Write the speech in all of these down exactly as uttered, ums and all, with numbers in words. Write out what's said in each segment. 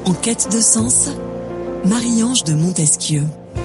En quête de sens, Marie-Ange de Montesquieu.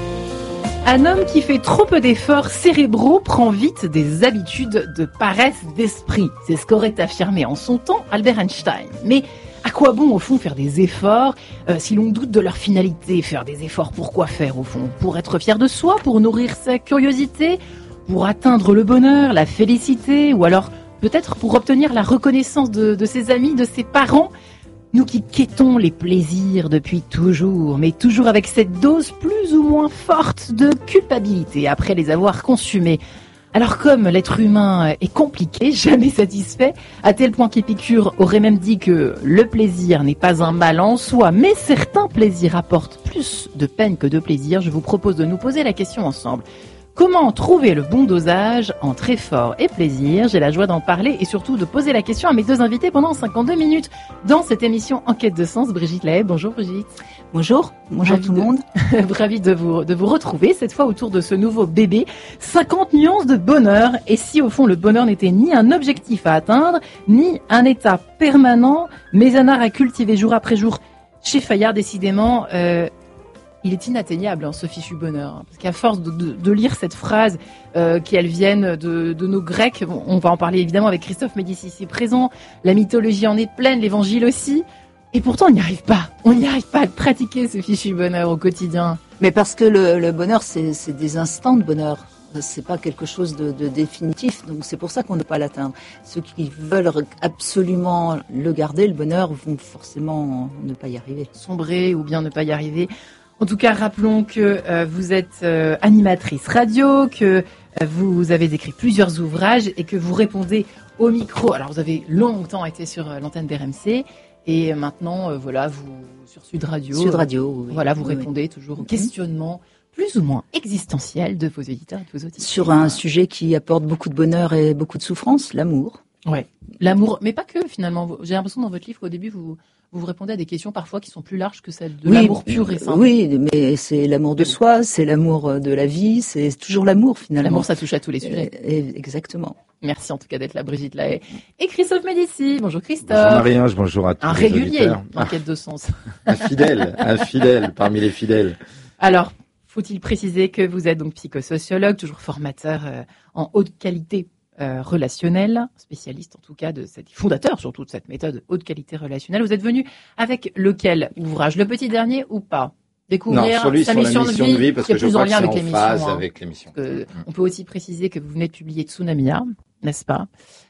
Un homme qui fait trop peu d'efforts cérébraux prend vite des habitudes de paresse d'esprit. C'est ce qu'aurait affirmé en son temps Albert Einstein. Mais à quoi bon, au fond, faire des efforts euh, si l'on doute de leur finalité? Faire des efforts, pourquoi faire, au fond? Pour être fier de soi? Pour nourrir sa curiosité? Pour atteindre le bonheur, la félicité? Ou alors, peut-être pour obtenir la reconnaissance de, de ses amis, de ses parents? Nous qui quêtons les plaisirs depuis toujours, mais toujours avec cette dose plus ou moins forte de culpabilité après les avoir consumés. Alors comme l'être humain est compliqué, jamais satisfait, à tel point qu'Épicure aurait même dit que le plaisir n'est pas un mal en soi, mais certains plaisirs apportent plus de peine que de plaisir, je vous propose de nous poser la question ensemble. Comment trouver le bon dosage entre effort et plaisir? J'ai la joie d'en parler et surtout de poser la question à mes deux invités pendant cinquante-deux minutes dans cette émission Enquête de sens. Brigitte Lahaye, bonjour Brigitte. Bonjour, bonjour Ravi tout le monde. De, ravi de vous, de vous retrouver, cette fois autour de ce nouveau bébé. cinquante nuances de bonheur. Et si au fond le bonheur n'était ni un objectif à atteindre, ni un état permanent, mais un art à cultiver jour après jour. Chez Fayard, décidément... Euh, il est inatteignable, hein, ce fichu bonheur. Parce qu'à force de, de, de lire cette phrase, euh, qu'elle vienne de, de nos Grecs, on va en parler évidemment avec Christophe Médicis ici présent, la mythologie en est pleine, l'évangile aussi, et pourtant on n'y arrive pas. On n'y arrive pas à pratiquer ce fichu bonheur au quotidien. Mais parce que le, le bonheur, c'est, c'est des instants de bonheur. C'est pas quelque chose de, de définitif, donc c'est pour ça qu'on ne peut pas l'atteindre. Ceux qui veulent absolument le garder, le bonheur, vont forcément ne pas y arriver. Sombrer ou bien ne pas y arriver. En tout cas, rappelons que euh, vous êtes euh, animatrice radio, que euh, vous avez écrit plusieurs ouvrages et que vous répondez au micro. Alors, vous avez longtemps été sur euh, l'antenne d'R M C et maintenant, euh, voilà, vous sur Sud Radio. Sud Radio, oui. Voilà, vous oui, répondez oui. toujours aux questionnements plus ou moins existentiels de vos auditeurs et de vos auditeurs. Sur un sujet qui apporte beaucoup de bonheur et beaucoup de souffrance, l'amour. Ouais, l'amour, mais pas que finalement. J'ai l'impression dans votre livre qu'au début, vous... Vous vous répondez à des questions parfois qui sont plus larges que celles de oui, l'amour pur et simple. Oui, mais c'est l'amour de soi, c'est l'amour de la vie, c'est toujours l'amour finalement. L'amour, ça touche à tous les sujets. Euh, exactement. Merci en tout cas d'être là, Brigitte Lahaye. Et Christophe Médicis. Bonjour Christophe. Bonjour Marie-Ange, bonjour à tous. Un les régulier, auditeurs. en quête de sens. Un fidèle, un fidèle parmi les fidèles. Alors, faut-il préciser que vous êtes donc psychosociologue, toujours formateur euh, en haute qualité Euh, relationnel, spécialiste en tout cas de cette, fondateur surtout de cette méthode haute qualité relationnelle. Vous êtes venu avec lequel ouvrage? Le petit dernier ou pas? Découvrir non, sur lui, sa sur mission, la mission de vie, de vie parce qui est que je plus crois en que lien c'est avec en l'émission. phase Hein. avec l'émission. Que, on peut aussi préciser que vous venez de publier Tsunamia, n'est-ce pas?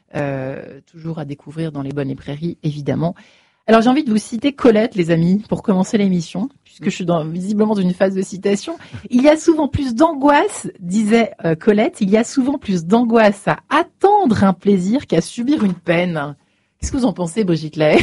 euh, Toujours à découvrir dans les bonnes librairies, évidemment. Alors j'ai envie de vous citer Colette, les amis, pour commencer l'émission, puisque je suis dans, visiblement dans une phase de citation. Il y a souvent plus d'angoisse, disait euh, Colette, il y a souvent plus d'angoisse à attendre un plaisir qu'à subir une peine. Qu'est-ce que vous en pensez, Brigitte Lahaye?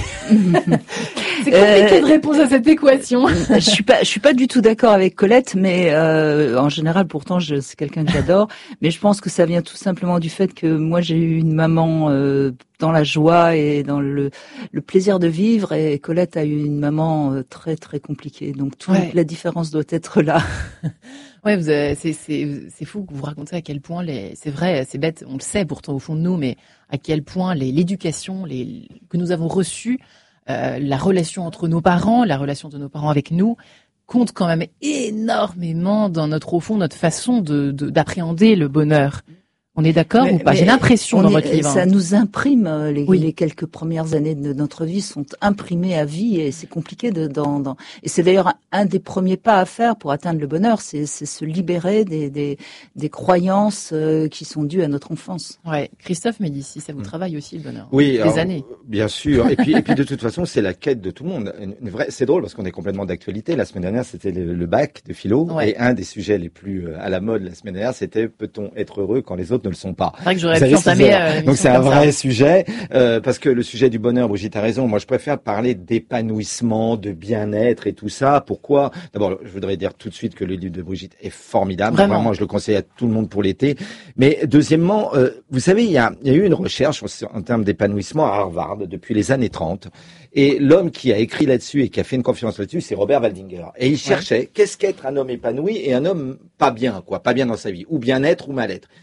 C'est compliqué euh, de répondre à cette équation. Je suis pas, je suis pas du tout d'accord avec Colette, mais euh, en général, pourtant, je, c'est quelqu'un que j'adore. Mais je pense que ça vient tout simplement du fait que moi, j'ai eu une maman euh, dans la joie et dans le, le plaisir de vivre, et Colette a eu une maman euh, très très compliquée. Donc toute ouais. la différence doit être là. Ouais, vous avez, c'est c'est c'est fou que vous racontez à quel point les, c'est vrai, c'est bête, on le sait pourtant au fond de nous, mais à quel point les l'éducation, les que nous avons reçue. Euh, la relation entre nos parents, la relation de nos parents avec nous, compte quand même énormément dans notre, au fond, notre façon de, de, d'appréhender le bonheur. On est d'accord mais, ou pas? J'ai l'impression dans est, votre livre. Ça nous imprime, les, oui. les quelques premières années de notre vie sont imprimées à vie et c'est compliqué de, dans, dans, et c'est d'ailleurs un, un des premiers pas à faire pour atteindre le bonheur, c'est, c'est se libérer des, des, des croyances euh, qui sont dues à notre enfance. Ouais. Christophe Médicis, ça vous mmh. travaille aussi le bonheur? Oui. Des alors, années. Bien sûr. Et puis, et puis de toute façon, c'est la quête de tout le monde. Une, une vraie, c'est drôle parce qu'on est complètement d'actualité. La semaine dernière, c'était le, le bac de philo. Ouais. Et un des sujets les plus à la mode la semaine dernière, c'était peut-on être heureux quand les autres ne le sont pas? J'aurais pu entamer, euh, donc c'est un vrai ça. sujet euh, parce que le sujet du bonheur, Brigitte a raison. Moi, je préfère parler d'épanouissement, de bien-être et tout ça. Pourquoi? D'abord, je voudrais dire tout de suite que le livre de Brigitte est formidable. Vraiment, Vraiment je le conseille à tout le monde pour l'été. Mais deuxièmement, euh, vous savez, il y a, il y a eu une recherche en termes d'épanouissement à Harvard depuis les années trente. Et l'homme qui a écrit là-dessus et qui a fait une conférence là-dessus, c'est Robert Waldinger. Et il cherchait ouais. qu'est-ce qu'être un homme épanoui et un homme pas bien, quoi, pas bien dans sa vie, ou bien-être ou mal-être. Et finalement,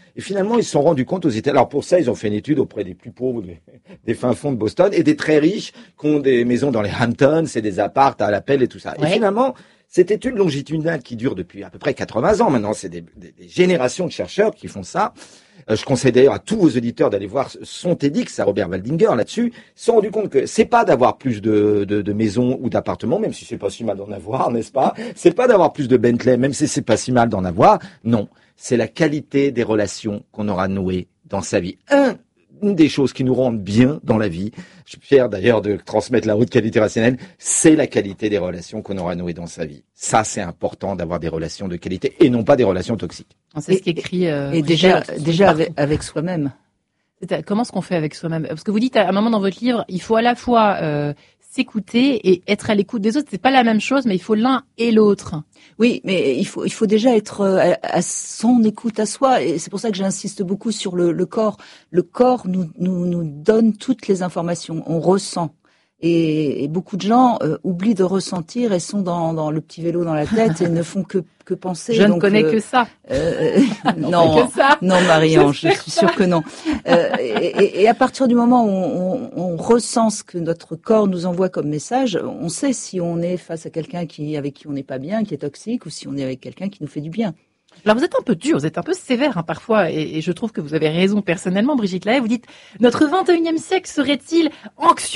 finalement, ils se sont rendus compte aux États-Unis. Alors pour ça, ils ont fait une étude auprès des plus pauvres, des, des fins fonds de Boston, et des très riches qui ont des maisons dans les Hamptons, c'est des apparts à l'appel et tout ça. Ouais. Et finalement, cette étude longitudinale qui dure depuis à peu près quatre-vingts ans maintenant, c'est des, des, des générations de chercheurs qui font ça. Euh, je conseille d'ailleurs à tous vos auditeurs d'aller voir son TEDx à Robert Waldinger là-dessus. Ils se sont rendus compte que c'est pas d'avoir plus de, de, de maisons ou d'appartements, même si c'est pas si mal d'en avoir, n'est-ce pas? C'est pas d'avoir plus de Bentley, même si c'est pas si mal d'en avoir. Non, c'est la qualité des relations qu'on aura nouées dans sa vie. Un, une des choses qui nous rendent bien dans la vie, je suis fier d'ailleurs de transmettre la haute qualité relationnelle, c'est la qualité des relations qu'on aura nouées dans sa vie. Ça, c'est important d'avoir des relations de qualité et non pas des relations toxiques. C'est ce qu'écrit. Euh, et déjà, déjà avec, avec soi-même. Comment est-ce qu'on fait avec soi-même? Parce que vous dites à un moment dans votre livre, il faut à la fois euh, s'écouter et être à l'écoute des autres. C'est pas la même chose, mais il faut l'un et l'autre. Oui, mais il faut il faut déjà être à, à son écoute à soi, et c'est pour ça que j'insiste beaucoup sur le, le corps. Le corps nous nous nous donne toutes les informations. On ressent. Et, et beaucoup de gens euh, oublient de ressentir et sont dans, dans le petit vélo dans la tête et ne font que, que penser. Je donc, ne connais euh, que ça. Euh, non, que ça. non, Marie-Ange, je, je suis sûre que non. Euh, et, et à partir du moment où on, on, on ressent ce que notre corps nous envoie comme message, on sait si on est face à quelqu'un qui avec qui on n'est pas bien, qui est toxique, ou si on est avec quelqu'un qui nous fait du bien. Alors vous êtes un peu dur, vous êtes un peu sévère hein, parfois, et, et je trouve que vous avez raison personnellement, Brigitte Lahaie. Vous dites « Notre vingt et unième siècle serait-il anxiogène ?»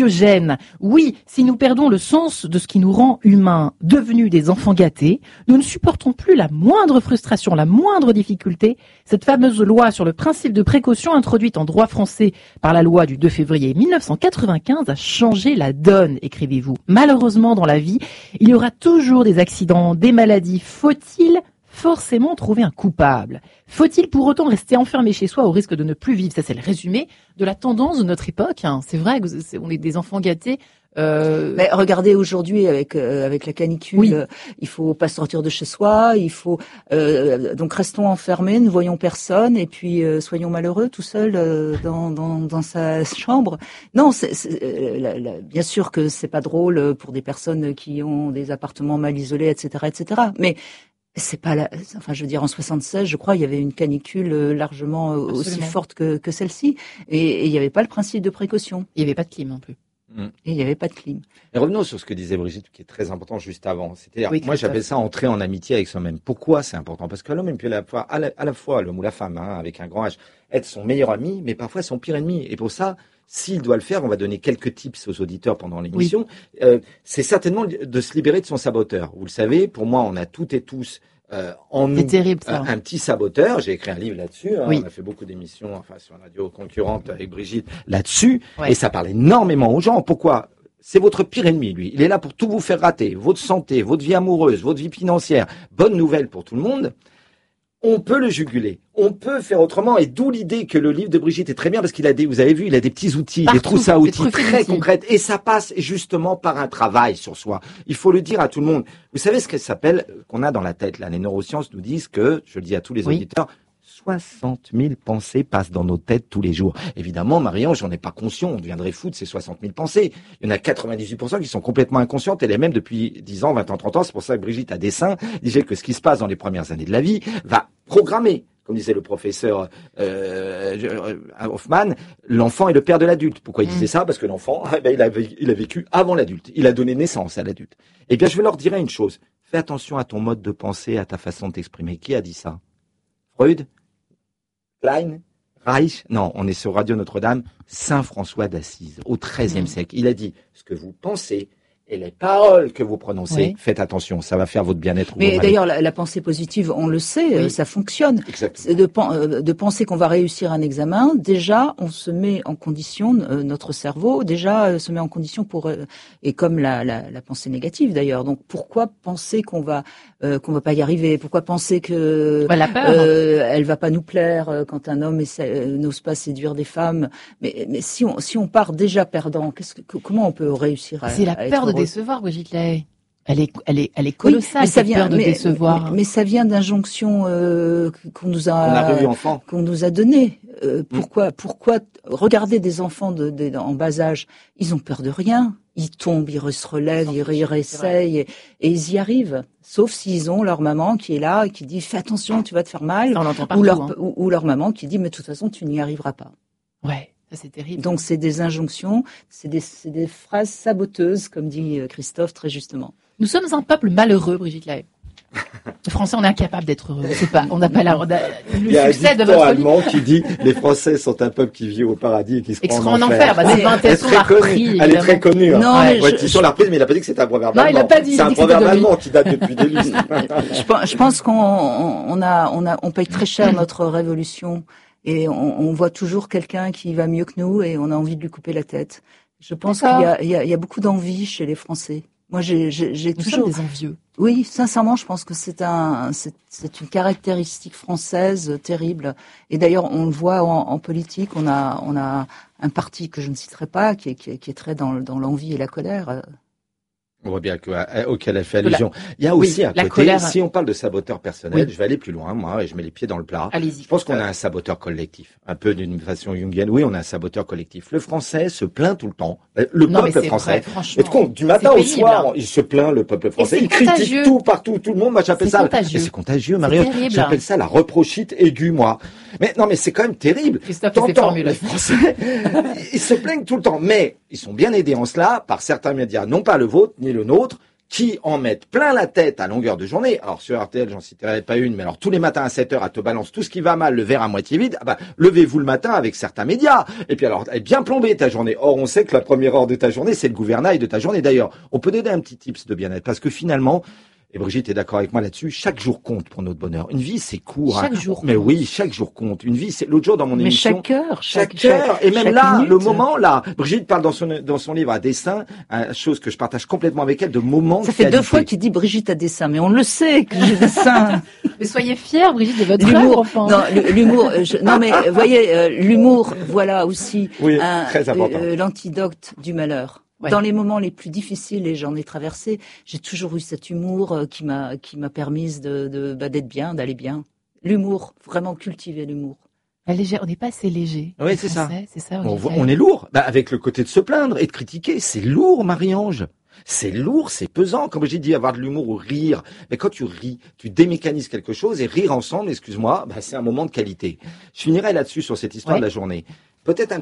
Oui, si nous perdons le sens de ce qui nous rend humains, devenus des enfants gâtés, nous ne supportons plus la moindre frustration, la moindre difficulté. Cette fameuse loi sur le principe de précaution introduite en droit français par la loi du deux février mille neuf cent quatre-vingt-quinze a changé la donne, écrivez-vous. Malheureusement, dans la vie, il y aura toujours des accidents, des maladies. Faut-il forcément trouver un coupable? Faut-il pour autant rester enfermé chez soi au risque de ne plus vivre? Ça, c'est le résumé de la tendance de notre époque. Hein. C'est vrai qu'on est des enfants gâtés. Euh... Mais regardez aujourd'hui avec euh, avec la canicule, oui. euh, il faut pas sortir de chez soi, il faut euh, donc restons enfermés, ne voyons personne et puis euh, soyons malheureux tout seul euh, dans, dans dans sa chambre. Non, c'est, c'est, euh, la, la, bien sûr que c'est pas drôle pour des personnes qui ont des appartements mal isolés, et cetera, et cetera. Mais c'est pas la, enfin, je veux dire, en soixante-seize, je crois, il y avait une canicule largement Absolument. aussi forte que, que celle-ci, et, et il n'y avait pas le principe de précaution. Il n'y avait pas de clim non plus. Et il n'y avait pas de clim. Et revenons sur ce que disait Brigitte, qui est très important juste avant. C'est-à-dire, oui, moi, j'appelle ça entrer en amitié avec soi-même. Pourquoi c'est important? Parce que l'homme et puis à la fois, à la, à la fois l'homme ou la femme, hein, avec un grand H, être son meilleur ami, mais parfois son pire ennemi. Et pour ça, s'il doit le faire, on va donner quelques tips aux auditeurs pendant l'émission. Oui. Euh, c'est certainement de se libérer de son saboteur. Vous le savez, pour moi, on a toutes et tous Euh, en nous, terrible, ça. Un, un petit saboteur. J'ai écrit un livre là-dessus. Hein, oui. On a fait beaucoup d'émissions, enfin sur une radio concurrente avec Brigitte là-dessus, ouais. et ça parle énormément aux gens. Pourquoi? C'est votre pire ennemi, lui. Il est là pour tout vous faire rater, votre santé, votre vie amoureuse, votre vie financière. Bonne nouvelle pour tout le monde. On peut le juguler, on peut faire autrement, et d'où l'idée que le livre de Brigitte est très bien parce qu'il a des, vous avez vu, il a des petits outils, Partout, des trousses à outils des très outils. concrètes, et ça passe justement par un travail sur soi. Il faut le dire à tout le monde. Vous savez ce que ça s'appelle, qu'on a dans la tête là. Les neurosciences nous disent que, je le dis à tous les oui. auditeurs, soixante mille pensées passent dans nos têtes tous les jours. Évidemment, Marie-Ange, on n'est pas conscient, on deviendrait fou de ces soixante mille pensées. Il y en a quatre-vingt-dix-huit pour cent qui sont complètement inconscientes, et les mêmes depuis dix ans, vingt ans, trente ans. C'est pour ça que Brigitte, à dessein, disait que ce qui se passe dans les premières années de la vie va programmer, comme disait le professeur euh, Hoffman, l'enfant est le père de l'adulte. Pourquoi il disait ça? Parce que l'enfant, eh ben, il, a, il a vécu avant l'adulte. Il a donné naissance à l'adulte. Eh bien, je leur dirais une chose. Fais attention à ton mode de pensée, à ta façon de t'exprimer. Qui a dit ça? Freud? Klein? Reich? Non, on est sur Radio Notre-Dame. Saint François d'Assise, au treizième siècle. Il a dit, ce que vous pensez et les paroles que vous prononcez, oui. faites attention, ça va faire votre bien-être. Mais d'ailleurs, la, la pensée positive, on le sait, oui. ça fonctionne. Exactement. De, de penser qu'on va réussir un examen, déjà, on se met en condition, notre cerveau, déjà, se met en condition pour, et comme la, la, la pensée négative d'ailleurs. Donc, pourquoi penser qu'on va, euh, qu'on va pas y arriver? Pourquoi penser que bah, la peur. Euh, elle va pas nous plaire quand un homme essaie, n'ose pas séduire des femmes? Mais, mais si on, si on part déjà perdant, qu'est-ce que, comment on peut réussir à, C'est la à peur de décevoir, Brigitte Lahaie. Elle est, elle est, elle est colossale, oui, cette peur de mais, décevoir. Mais, mais ça vient d'injonctions euh, qu'on nous a, on a revu enfant. qu'on nous a données. Euh, pourquoi, mmh. pourquoi regarder des enfants de, de, en bas âge, ils ont peur de rien. Ils tombent, ils se relèvent, ils, ils réessayent et, et ils y arrivent. Sauf s'ils ont leur maman qui est là et qui dit fais attention, tu vas te faire mal. Ça, on l'entend partout, ou, leur, hein. ou, ou leur maman qui dit mais de toute façon tu n'y arriveras pas. Ouais, ça c'est terrible. Donc c'est des injonctions, c'est des, c'est des phrases saboteuses, comme dit Christophe très justement. Nous sommes un peuple malheureux, Brigitte Lahaie. Les Français, on est incapable d'être heureux. C'est pas, on n'a pas la, on a, le Il y a succès un de dicton votre allemand qui dit les Français sont un peuple qui vit au paradis et qui se et qui rend se en rend en enfer. enfer. Bah, c'est Vincent Elle est très l'a repris, connue. Elle est très évidemment. connue. hein. Non, Ouais, mais ouais, je- Tisson l'a reprise, mais il a pas dit que c'était un proverbe Non, il allemand. a pas dit, il C'est a un dit que c'était proverbe de lui. allemand qui date depuis des lustres. Je pense, je pense qu'on on, on a, on a, on paye très cher notre révolution et on, on voit toujours quelqu'un qui va mieux que nous et on a envie de lui couper la tête. Je pense qu'il D'accord. y a, il y a, il y a beaucoup d'envie chez les Français. Moi, j'ai, j'ai, j'ai Nous toujours. sommes des envieux. Oui, sincèrement, je pense que c'est un, c'est, c'est une caractéristique française terrible. Et d'ailleurs, on le voit en, en politique. On a, on a un parti que je ne citerai pas, qui est, qui est, qui est très dans, dans l'envie et la colère. On voit bien que, euh, auquel elle fait De la- allusion. Il y a Oui, aussi un la côté, colère. si on parle de saboteur personnel, Oui. je vais aller plus loin, moi, et je mets les pieds dans le plat. Allez-y. Je pense qu'on a un saboteur collectif, un peu d'une façon jungienne. Oui, on a un saboteur collectif. Le Français se plaint tout le temps. Le Non, mais peuple c'est français. vrai, franchement. Et de compte, du matin C'est au pénible, soir, hein. il se plaint, le peuple français. c'est Il critique contagieux. tout, partout, tout le monde. Moi, j'appelle C'est ça, contagieux. et c'est contagieux, C'est Marie. terrible. J'appelle ça la reprochite aiguë, moi. Mais non, mais c'est quand même terrible. Christophe et ses T'entends, formules. les Français, ils se plaignent tout le temps. Mais ils sont bien aidés en cela par certains médias, non pas le vôtre, ni le nôtre, qui en mettent plein la tête à longueur de journée. Alors sur R T L, j'en citerai pas une, mais alors tous les matins à sept heures, elle te balance tout ce qui va mal, le verre à moitié vide. Ah bah, levez-vous le matin avec certains médias. Et puis alors, elle est bien plombée ta journée. Or, on sait que la première heure de ta journée, c'est le gouvernail de ta journée. D'ailleurs, on peut donner un petit tips de bien-être, parce que finalement, et Brigitte est d'accord avec moi là-dessus, chaque jour compte pour notre bonheur. Une vie, c'est court. Chaque hein. jour Mais compte. oui, chaque jour compte. Une vie, c'est l'autre jour dans mon Mais émission. chaque heure, Chaque, chaque, heure, et même chaque là, minute. le moment là, Brigitte parle dans son dans son livre à dessin, une chose que je partage complètement avec elle, de moments Ça de fait deux qualité. fois qu'il dit Brigitte a des seins, mais on le sait que j'ai des seins. Mais soyez fiers, Brigitte, de votre œuvre, L'humour, enfin. non, le- l'humour. euh, je- non, mais euh, voyez, euh, l'humour, voilà aussi Oui, un- très important. euh, l'antidote du malheur. Ouais. Dans les moments les plus difficiles, et j'en ai traversé, j'ai toujours eu cet humour euh, qui m'a qui m'a permis de, de bah, d'être bien, d'aller bien. L'humour, vraiment cultiver l'humour. La légère, on n'est pas assez léger. Oui, les c'est ça. Français, C'est ça. On, Olivier. voit- on est lourd. Bah, avec le côté de se plaindre et de critiquer, c'est lourd, Marie-Ange. C'est lourd, c'est pesant. Comme j'ai dit, avoir de l'humour ou rire. Mais quand tu ris, tu démécanises quelque chose et rire ensemble, excuse-moi, bah, c'est un moment de qualité. Je finirai là-dessus sur cette histoire Ouais. de la journée. Peut-être un